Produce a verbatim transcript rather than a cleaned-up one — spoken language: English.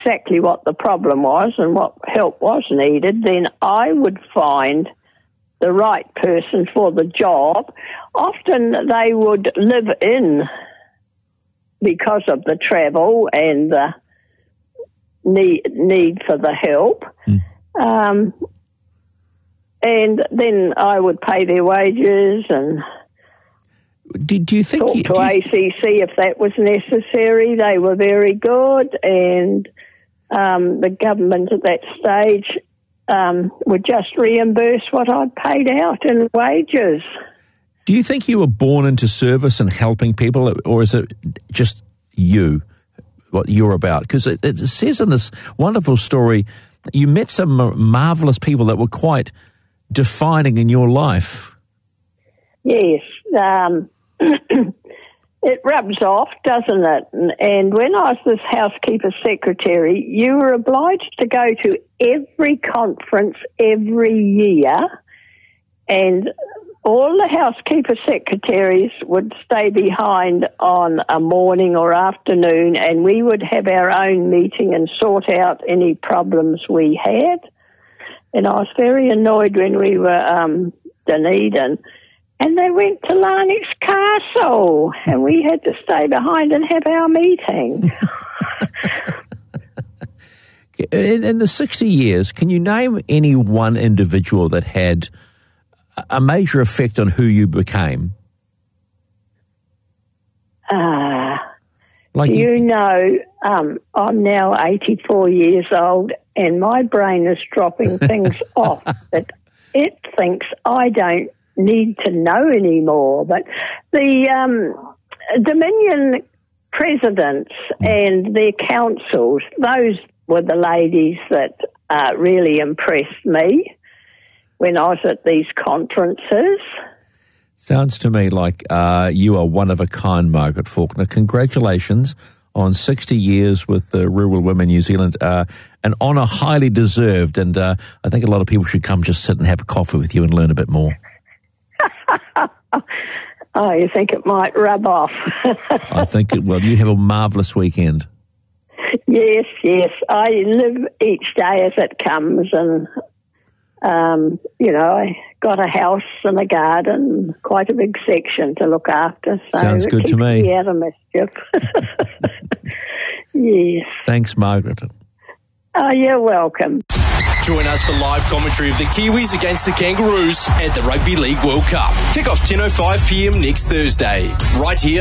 exactly what the problem was and what help was needed, then I would find the right person for the job. Often they would live in because of the travel and the need, need for the help. Mm. Um, and then I would pay their wages and do, do you think talk you, to you... A C C if that was necessary. They were very good, and um, the government at that stage um, would just reimburse what I'd paid out in wages. Do you think you were born into service and helping people, or is it just you, what you're about? Because it, it says in this wonderful story, you met some marvellous people that were quite defining in your life. Yes. Um, it rubs off, doesn't it? And, and when I was this housekeeper secretary, you were obliged to go to every conference every year, and all the housekeeper secretaries would stay behind on a morning or afternoon, and we would have our own meeting and sort out any problems we had. And I was very annoyed when we were um, Dunedin, and they went to Larnax Castle, and we had to stay behind and have our meeting. in, in the sixty years, can you name any one individual that had a major effect on who you became? Uh, like do you know, um, I'm now eighty-four years old, and my brain is dropping things off that it thinks I don't need to know anymore. But the um, Dominion presidents and their councils, those were the ladies that uh, really impressed me when I was at these conferences. Sounds to me like uh, you are one of a kind, Margaret Faulkner. Congratulations on sixty years with uh, Rural Women New Zealand. Uh, an honour highly deserved, and uh, I think a lot of people should come just sit and have a coffee with you and learn a bit more. Oh, you think it might rub off? I think it will. You have a marvellous weekend. Yes, yes. I live each day as it comes, and Um, you know, I got a house and a garden, quite a big section to look after. So sounds good to me. me out of mischief. Yes. Thanks, Margaret. Oh, you're welcome. Join us for live commentary of the Kiwis against the Kangaroos at the Rugby League World Cup. Kick off ten oh five p m next Thursday, right here